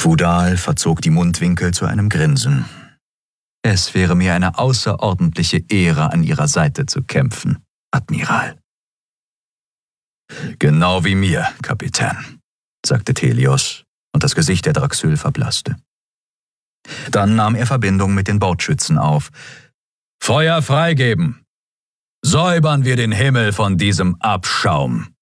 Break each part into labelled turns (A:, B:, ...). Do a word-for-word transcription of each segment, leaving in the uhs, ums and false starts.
A: Quudal verzog die Mundwinkel zu einem Grinsen. »Es wäre mir eine außerordentliche Ehre, an Ihrer Seite zu kämpfen, Admiral.« »Genau wie mir, Kapitän«, sagte Thelios, und das Gesicht der Draxyl verblasste. Dann nahm er Verbindung mit den Bordschützen auf. »Feuer freigeben! Säubern wir den Himmel von diesem Abschaum!«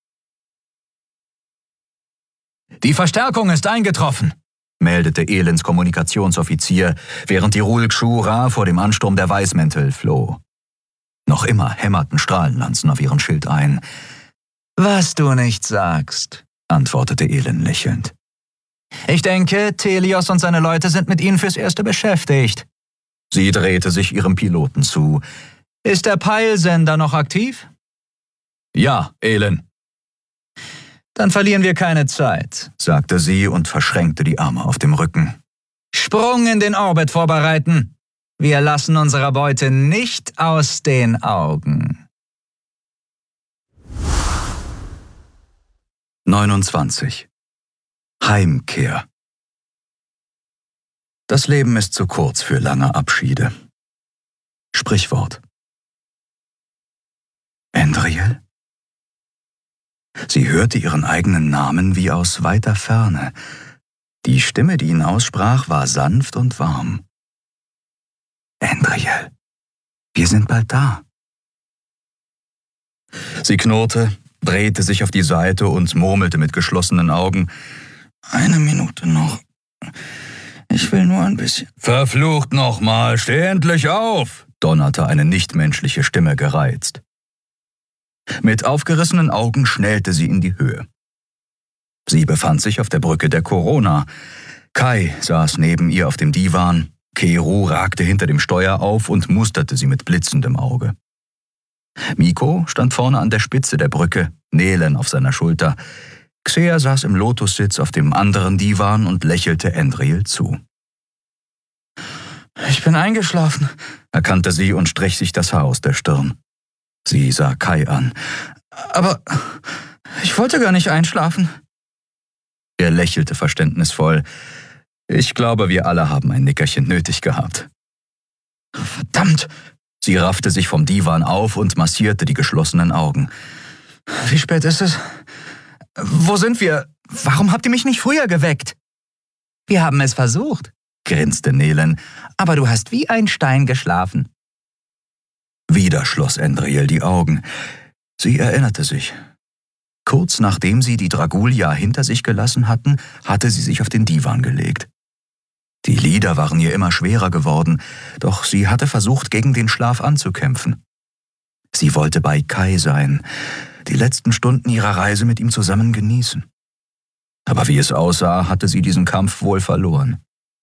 A: »Die Verstärkung ist eingetroffen«, meldete Elends Kommunikationsoffizier, während die Rulk Shura vor dem Ansturm der Weißmäntel floh. Noch immer hämmerten Strahlenlanzen auf ihren Schild ein. »Was du nicht sagst«, antwortete Elend lächelnd. »Ich denke, Thelios und seine Leute sind mit ihnen fürs Erste beschäftigt.« Sie drehte sich ihrem Piloten zu. »Ist der Peilsender noch aktiv?« »Ja, Elend.« »Dann verlieren wir keine Zeit«, sagte sie und verschränkte die Arme auf dem Rücken. »Sprung in den Orbit vorbereiten. Wir lassen unsere Beute nicht aus den Augen.« neunundzwanzig. Heimkehr. Das Leben ist zu kurz für lange Abschiede. Sprichwort. Endriel? Sie hörte ihren eigenen Namen wie aus weiter Ferne. Die Stimme, die ihn aussprach, war sanft und warm. Endriel, wir sind bald da. Sie knurrte, drehte sich auf die Seite und murmelte mit geschlossenen Augen. Eine Minute noch. Ich will nur ein bisschen. Verflucht nochmal, steh endlich auf, donnerte eine nichtmenschliche Stimme gereizt. Mit aufgerissenen Augen schnellte sie in die Höhe. Sie befand sich auf der Brücke der Corona. Kai saß neben ihr auf dem Divan, Keru ragte hinter dem Steuer auf und musterte sie mit blitzendem Auge. Miko stand vorne an der Spitze der Brücke, Nelen auf seiner Schulter. Xer saß im Lotussitz auf dem anderen Divan und lächelte Endriel zu. »Ich bin eingeschlafen«, erkannte sie und strich sich das Haar aus der Stirn. Sie sah Kai an. »Aber ich wollte gar nicht einschlafen.« Er lächelte verständnisvoll. »Ich glaube, wir alle haben ein Nickerchen nötig gehabt.« »Verdammt!« Sie raffte sich vom Divan auf und massierte die geschlossenen Augen. »Wie spät ist es? Wo sind wir? Warum habt ihr mich nicht früher geweckt?« »Wir haben es versucht«, grinste Nelen, »aber du hast wie ein Stein geschlafen.« Wieder schloss Endriel die Augen. Sie erinnerte sich. Kurz nachdem sie die Dragulia hinter sich gelassen hatten, hatte sie sich auf den Divan gelegt. Die Lider waren ihr immer schwerer geworden, doch sie hatte versucht, gegen den Schlaf anzukämpfen. Sie wollte bei Kai sein, die letzten Stunden ihrer Reise mit ihm zusammen genießen. Aber wie es aussah, hatte sie diesen Kampf wohl verloren.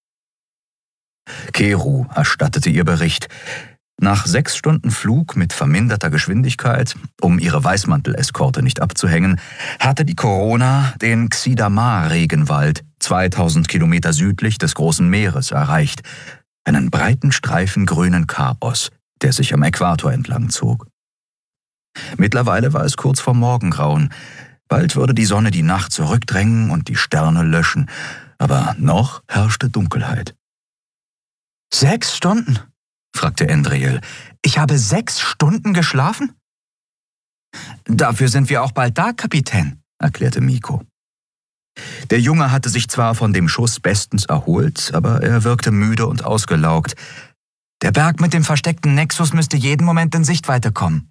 A: Keru erstattete ihr Bericht. Nach sechs Stunden Flug mit verminderter Geschwindigkeit, um ihre Weißmantel-Eskorte nicht abzuhängen, hatte die Corona den Xidamar-Regenwald, zweitausend Kilometer südlich des Großen Meeres, erreicht, einen breiten Streifen grünen Chaos, der sich am Äquator entlang zog. Mittlerweile war es kurz vor Morgengrauen. Bald würde die Sonne die Nacht zurückdrängen und die Sterne löschen, aber noch herrschte Dunkelheit. »Sechs Stunden?« fragte Endriel. »Ich habe sechs Stunden geschlafen?« »Dafür sind wir auch bald da, Kapitän«, erklärte Miko. Der Junge hatte sich zwar von dem Schuss bestens erholt, aber er wirkte müde und ausgelaugt. Der Berg mit dem versteckten Nexus müsste jeden Moment in Sichtweite kommen.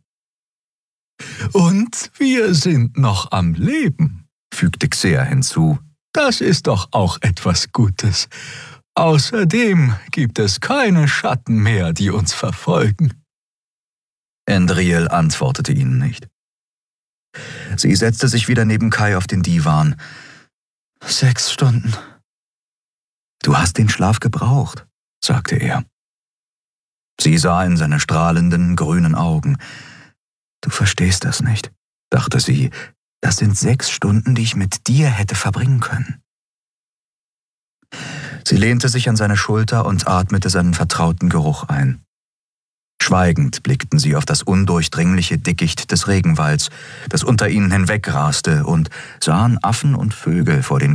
A: »Und wir sind noch am Leben«, fügte Xer hinzu. »Das ist doch auch etwas Gutes. Außerdem gibt es keine Schatten mehr, die uns verfolgen.« Endriel antwortete ihnen nicht. Sie setzte sich wieder neben Kai auf den Divan. »Sechs Stunden.« »Du hast den Schlaf gebraucht«, sagte er. Sie sah in seine strahlenden, grünen Augen. »Du verstehst das nicht«, dachte sie. »Das sind sechs Stunden, die ich mit dir hätte verbringen können.« Sie lehnte sich an seine Schulter und atmete seinen vertrauten Geruch ein. Schweigend blickten sie auf das undurchdringliche Dickicht des Regenwalds, das unter ihnen hinwegraste, und sahen Affen und Vögel vor den